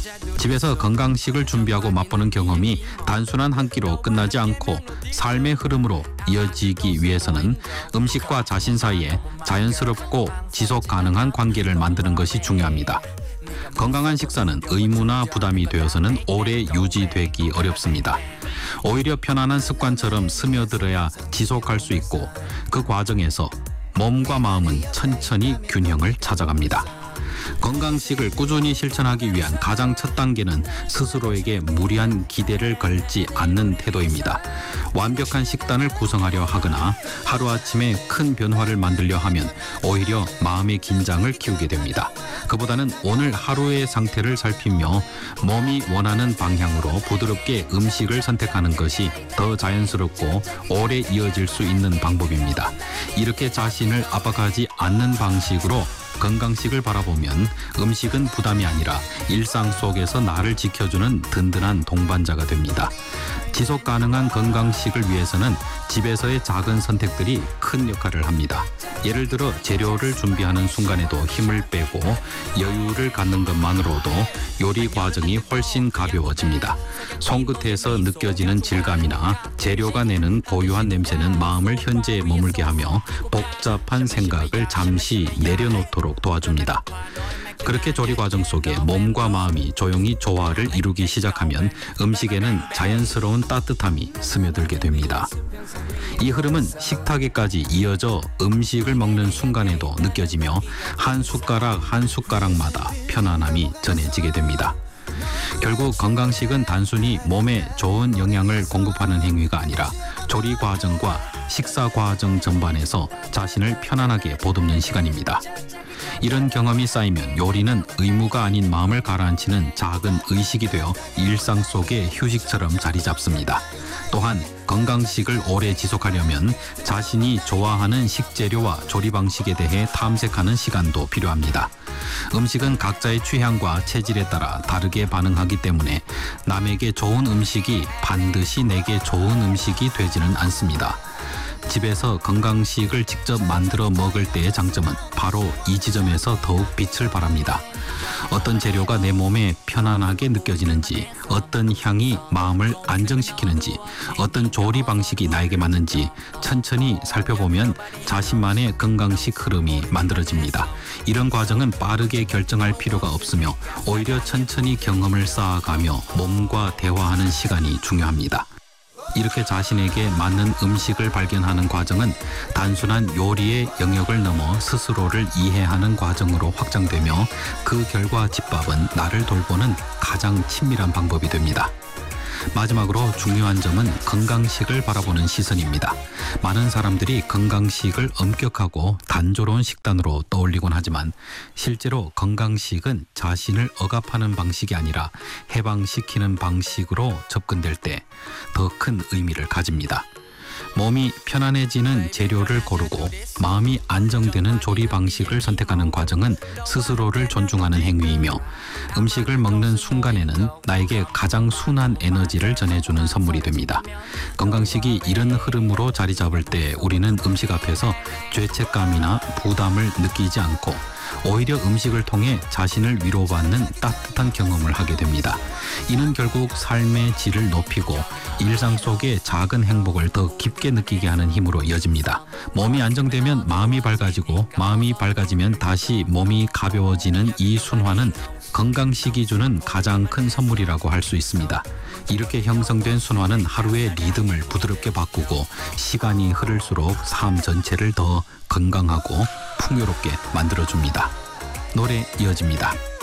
집에서 건강식을 준비하고 맛보는 경험이 단순한 한 끼로 끝나지 않고 삶의 흐름으로 이어지기 위해서는 음식과 자신 사이에 자연스럽고 지속 가능한 관계를 만드는 것이 중요합니다. 건강한 식사는 의무나 부담이 되어서는 오래 유지되기 어렵습니다. 오히려 편안한 습관처럼 스며들어야 지속할 수 있고 그 과정에서 몸과 마음은 천천히 균형을 찾아갑니다. 건강식을 꾸준히 실천하기 위한 가장 첫 단계는 스스로에게 무리한 기대를 걸지 않는 태도입니다. 완벽한 식단을 구성하려 하거나 하루아침에 큰 변화를 만들려 하면 오히려 마음의 긴장을 키우게 됩니다. 그보다는 오늘 하루의 상태를 살피며 몸이 원하는 방향으로 부드럽게 음식을 선택하는 것이 더 자연스럽고 오래 이어질 수 있는 방법입니다. 이렇게 자신을 압박하지 않는 방식으로 건강식을 바라보면 음식은 부담이 아니라 일상 속에서 나를 지켜주는 든든한 동반자가 됩니다. 지속 가능한 건강식을 위해서는 집에서의 작은 선택들이 큰 역할을 합니다. 예를 들어 재료를 준비하는 순간에도 힘을 빼고 여유를 갖는 것만으로도 요리 과정이 훨씬 가벼워집니다. 손끝에서 느껴지는 질감이나 재료가 내는 고유한 냄새는 마음을 현재에 머물게 하며 복잡한 생각을 잠시 내려놓도록 도와줍니다. 그렇게 조리 과정 속에 몸과 마음이 조용히 조화를 이루기 시작하면 음식에는 자연스러운 따뜻함이 스며들게 됩니다. 이 흐름은 식탁에까지 이어져 음식을 먹는 순간에도 느껴지며 한 숟가락 한 숟가락마다 편안함이 전해지게 됩니다. 결국 건강식은 단순히 몸에 좋은 영양을 공급하는 행위가 아니라 조리 과정과 식사 과정 전반에서 자신을 편안하게 보듬는 시간입니다. 이런 경험이 쌓이면 요리는 의무가 아닌 마음을 가라앉히는 작은 의식이 되어 일상 속의 휴식처럼 자리 잡습니다. 또한 건강식을 오래 지속하려면 자신이 좋아하는 식재료와 조리 방식에 대해 탐색하는 시간도 필요합니다. 음식은 각자의 취향과 체질에 따라 다르게 반응하기 때문에 남에게 좋은 음식이 반드시 내게 좋은 음식이 되지는 않습니다. 집에서 건강식을 직접 만들어 먹을 때의 장점은 바로 이 지점에서 더욱 빛을 발합니다. 어떤 재료가 내 몸에 편안하게 느껴지는지, 어떤 향이 마음을 안정시키는지, 어떤 조리 방식이 나에게 맞는지 천천히 살펴보면 자신만의 건강식 흐름이 만들어집니다. 이런 과정은 빠르게 결정할 필요가 없으며 오히려 천천히 경험을 쌓아가며 몸과 대화하는 시간이 중요합니다. 이렇게 자신에게 맞는 음식을 발견하는 과정은 단순한 요리의 영역을 넘어 스스로를 이해하는 과정으로 확장되며 그 결과 집밥은 나를 돌보는 가장 친밀한 방법이 됩니다. 마지막으로 중요한 점은 건강식을 바라보는 시선입니다. 많은 사람들이 건강식을 엄격하고 단조로운 식단으로 떠올리곤 하지만 실제로 건강식은 자신을 억압하는 방식이 아니라 해방시키는 방식으로 접근될 때 더 큰 의미를 가집니다. 몸이 편안해지는 재료를 고르고 마음이 안정되는 조리 방식을 선택하는 과정은 스스로를 존중하는 행위이며 음식을 먹는 순간에는 나에게 가장 순한 에너지를 전해주는 선물이 됩니다. 건강식이 이런 흐름으로 자리 잡을 때 우리는 음식 앞에서 죄책감이나 부담을 느끼지 않고 오히려 음식을 통해 자신을 위로받는 따뜻한 경험을 하게 됩니다. 이는 결국 삶의 질을 높이고 일상 속의 작은 행복을 더 깊게 느끼게 하는 힘으로 이어집니다. 몸이 안정되면 마음이 밝아지고 마음이 밝아지면 다시 몸이 가벼워지는 이 순환은 건강식이 주는 가장 큰 선물이라고 할 수 있습니다. 이렇게 형성된 순환은 하루의 리듬을 부드럽게 바꾸고 시간이 흐를수록 삶 전체를 더 건강하고 풍요롭게 만들어줍니다. 노래 이어집니다.